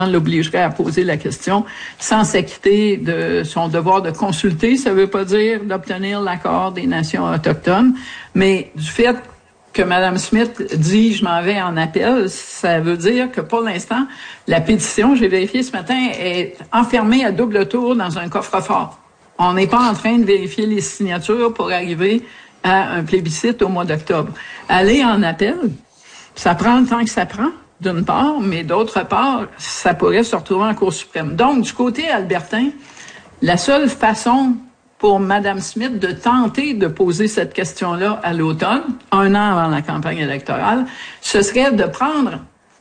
l'obligerait à poser la question sans s'acquitter de son devoir de consulter. Ça veut pas dire d'obtenir l'accord des nations autochtones, mais du fait que Mme Smith dit « je m'en vais en appel », ça veut dire que pour l'instant, la pétition, j'ai vérifié ce matin, est enfermée à double tour dans un coffre-fort. On n'est pas en train de vérifier les signatures pour arriver à un plébiscite au mois d'octobre. Aller en appel, ça prend le temps que ça prend, d'une part, mais d'autre part, ça pourrait se retrouver en Cour suprême. Donc, du côté albertain, la seule façon pour Mme Smith de tenter de poser cette question-là à l'automne, 1 an avant la campagne électorale, ce serait de prendre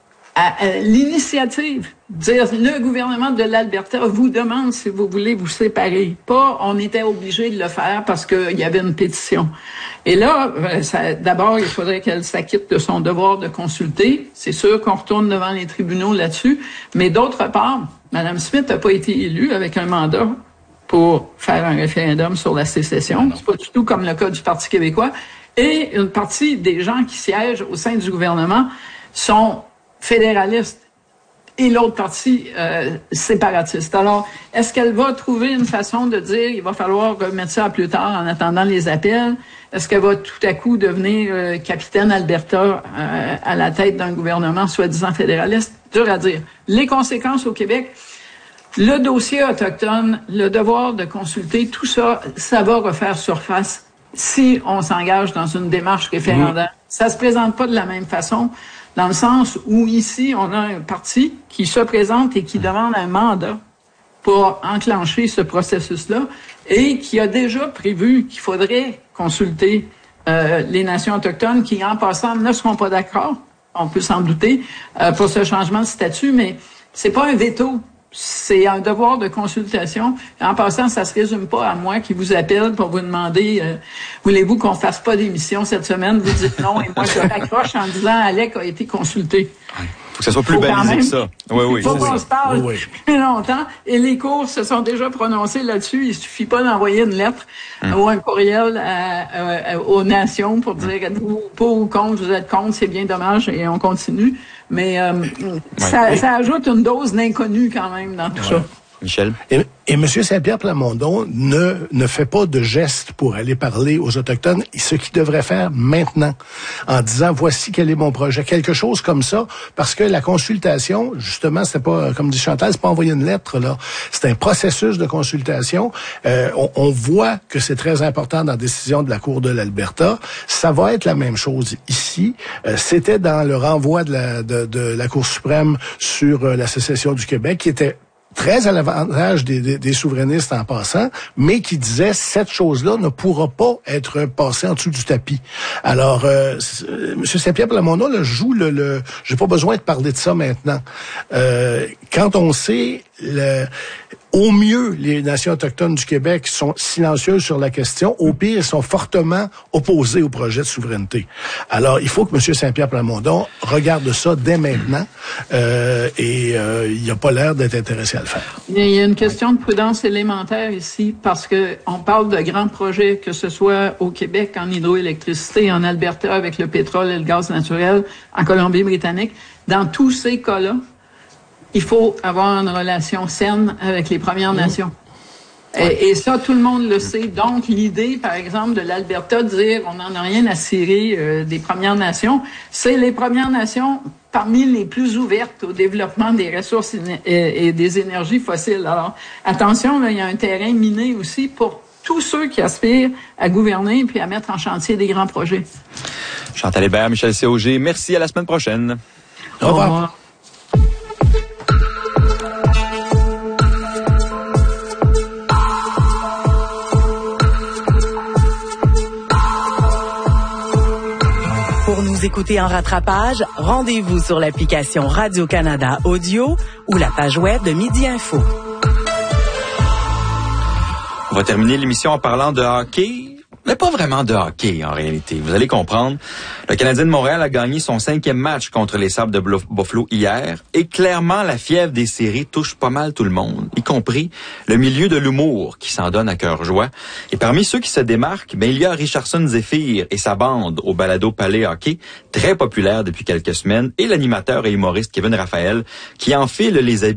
l'initiative, dire le gouvernement de l'Alberta vous demande si vous voulez vous séparer. Pas on était obligé de le faire parce qu'il y avait une pétition. Et là, d'abord, il faudrait qu'elle s'acquitte de son devoir de consulter. C'est sûr qu'on retourne devant les tribunaux là-dessus. Mais d'autre part, Mme Smith n'a pas été élue avec un mandat pour faire un référendum sur la sécession. C'est pas du tout comme le cas du Parti québécois. Et une partie des gens qui siègent au sein du gouvernement sont fédéralistes et l'autre partie séparatiste. Alors, est-ce qu'elle va trouver une façon de dire il va falloir remettre ça à plus tard en attendant les appels? Est-ce qu'elle va tout à coup devenir capitaine Alberta à la tête d'un gouvernement soi-disant fédéraliste? Dur à dire. Les conséquences au Québec, le dossier autochtone, le devoir de consulter, tout ça, ça va refaire surface si on s'engage dans une démarche référendaire. Ça se présente pas de la même façon, dans le sens où ici, on a un parti qui se présente et qui demande un mandat pour enclencher ce processus-là et qui a déjà prévu qu'il faudrait consulter les nations autochtones qui, en passant, ne seront pas d'accord, on peut s'en douter, pour ce changement de statut, mais c'est pas un veto. C'est un devoir de consultation. En passant, ça se résume pas à moi qui vous appelle pour vous demander voulez-vous qu'on fasse pas d'émission cette semaine? Vous dites non et moi je raccroche en disant Alec a été consulté. Ouais. Faut que ça soit plus balisé que ça. Il faut qu'on se parle plus longtemps. Et les cours se sont déjà prononcés là-dessus. Il suffit pas d'envoyer une lettre ou un courriel aux nations pour dire êtes-vous pour ou contre, vous êtes contre, c'est bien dommage et on continue. Mais ça ajoute une dose d'inconnu quand même dans tout ça. Michel? Et M. Saint-Pierre Plamondon ne fait pas de gestes pour aller parler aux Autochtones, ce qu'il devrait faire maintenant, en disant, voici quel est mon projet. Quelque chose comme ça, parce que la consultation, justement, c'est pas, comme dit Chantal, c'est pas envoyer une lettre, là. C'est un processus de consultation. On voit que c'est très important dans la décision de la Cour de l'Alberta. Ça va être la même chose ici. C'était dans le renvoi de la Cour suprême sur la sécession du Québec, qui était très à l'avantage des souverainistes en passant, mais qui disait cette chose-là ne pourra pas être passée en dessous du tapis. Alors, M. Saint-Pierre Plamondon joue j'ai pas besoin de parler de ça maintenant. Quand on sait au mieux, les nations autochtones du Québec sont silencieuses sur la question. Au pire, ils sont fortement opposés au projet de souveraineté. Alors, il faut que M. Saint-Pierre Plamondon regarde ça dès maintenant et il n'a pas l'air d'être intéressé à le faire. Il y a une question de prudence élémentaire ici parce que on parle de grands projets, que ce soit au Québec en hydroélectricité, en Alberta avec le pétrole et le gaz naturel, en Colombie-Britannique. Dans tous ces cas-là, il faut avoir une relation saine avec les Premières Nations. Et ça, tout le monde le sait. Donc, l'idée, par exemple, de l'Alberta de dire on n'en a rien à cirer des Premières Nations, c'est les Premières Nations parmi les plus ouvertes au développement des ressources et des énergies fossiles. Alors, attention, là, il y a un terrain miné aussi pour tous ceux qui aspirent à gouverner puis à mettre en chantier des grands projets. Chantal Hébert, Michel Sauger, merci, à la semaine prochaine. Au revoir. Pour nous écouter en rattrapage, rendez-vous sur l'application Radio-Canada Audio ou la page web de Midi Info. On va terminer l'émission en parlant de hockey. Mais pas vraiment de hockey, en réalité. Vous allez comprendre. Le Canadien de Montréal a gagné son 5e match contre les Sabres de Buffalo hier. Et clairement, la fièvre des séries touche pas mal tout le monde, y compris le milieu de l'humour qui s'en donne à cœur joie. Et parmi ceux qui se démarquent, il y a Richardson Zephyr et sa bande au Balado Palais Hockey, très populaire depuis quelques semaines, et l'animateur et humoriste Kevin Raphaël, qui enfile les habits